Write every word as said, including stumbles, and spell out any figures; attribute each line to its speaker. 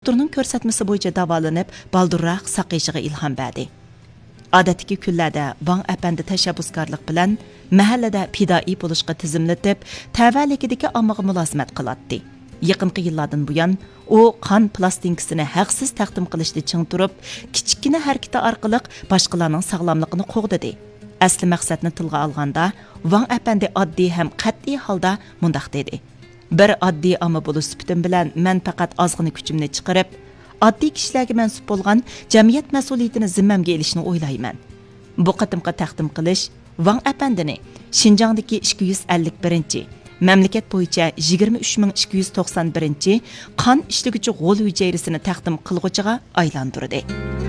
Speaker 1: doktorning ko'rsatmasi bo'yicha davolanib, baldurroq saqayishiga ilhom berdi. Odatdagi kunlarda Van apandi tashabbuskorlik bilan mahallada pidoi bo'lishga tizimlatib, tavallikidagi ommaga mulozimat qiladi. Yaqinqi yillardan buyon u qon plastinkasini haqsiz taqdim qilishda ching turib, kichikina harakati orqali boshqalarning sog'lomligini qo'g'didi. Asli maqsadni tilga olganda, Van apandi oddiy ham qat'iy holda mundaq dedi. Bir oddiy amma bo'lish sifatim bilan men faqat ozg'ina kuchimni chiqarib, oddiy kishilarga mansub bo'lgan jamiyat mas'uliyatini zimmamga olishni o'ylayman. Bu qatimqa taqdim qilish Van apandini Xinjiangdagi ikki yuz ellik birinchi mamlakat bo'yicha yigirma uch ming ikki yuz to'qson birinchi qon ishlig'ichi g'o'l hujayrasini taqdim qilg'uchiga aylantirdi.